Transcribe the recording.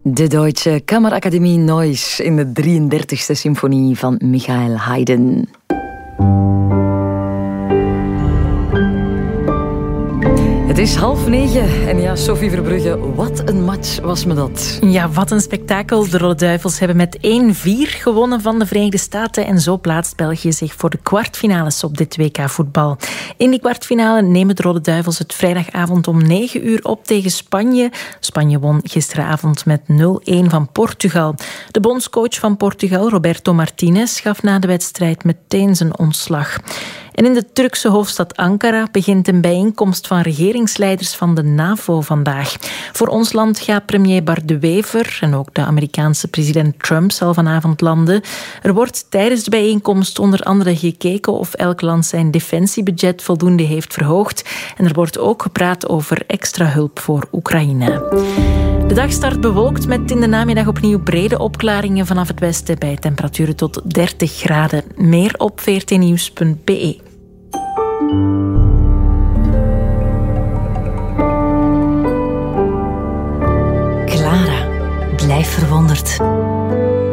De Deutsche Kammerakademie Neuss in de 33e symfonie van Michael Haydn. Het is 8:30 en ja, Sophie Verbrugge, wat een match was me dat. Ja, wat een spektakel. De Rode Duivels hebben met 1-4 gewonnen van de Verenigde Staten en zo plaatst België zich voor de kwartfinales op dit WK-voetbal. In die kwartfinale nemen de Rode Duivels het vrijdagavond om 9 uur op tegen Spanje. Spanje won gisteravond met 0-1 van Portugal. De bondscoach van Portugal, Roberto Martinez, gaf na de wedstrijd meteen zijn ontslag. En in de Turkse hoofdstad Ankara begint een bijeenkomst van regeringsleiders van de NAVO vandaag. Voor ons land gaat premier Bart De Wever en ook de Amerikaanse president Trump zal vanavond landen. Er wordt tijdens de bijeenkomst onder andere gekeken of elk land zijn defensiebudget voldoende heeft verhoogd. En er wordt ook gepraat over extra hulp voor Oekraïne. De dag start bewolkt met in de namiddag opnieuw brede opklaringen vanaf het westen bij temperaturen tot 30 graden. Meer op vrtnieuws.be. Clara, blijf verwonderd.